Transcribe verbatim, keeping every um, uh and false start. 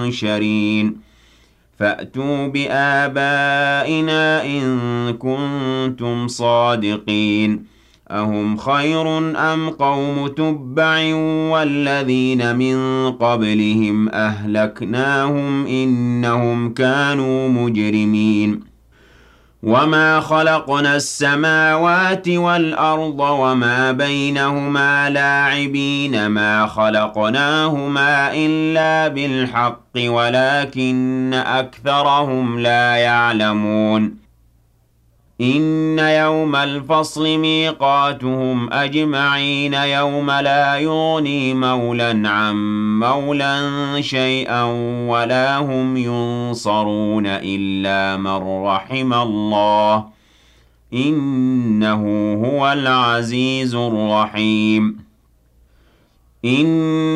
مُنشَرِينَ فَأْتُوا بِآبَائِنَا إِن كُنتُمْ صَادِقِينَ أَهُمْ خَيْرٌ أَمْ قَوْمُ تُبَّعٍ وَالَّذِينَ مِن قَبْلِهِمْ أَهْلَكْنَاهُمْ إِنَّهُمْ كَانُوا مُجْرِمِينَ وَمَا خَلَقْنَا السَّمَاوَاتِ وَالْأَرْضَ وَمَا بَيْنَهُمَا لَاعِبِينَ مَا خَلَقْنَاهُمَا إِلَّا بِالْحَقِّ وَلَكِنَّ أَكْثَرَهُمْ لَا يَعْلَمُونَ إِنَّ يَوْمَ الْفَصْلِ مِيقَاتُهُمْ أَجْمَعِينَ يَوْمَ لَا يُغْنِي مَوْلًى عَن مَّوْلًى شَيْئًا وَلَا هُمْ يُنصَرُونَ إِلَّا مَن رَّحِمَ اللَّهُ ۚ إِنَّهُ هُوَ الْعَزِيزُ الرَّحِيمُ إِنَّ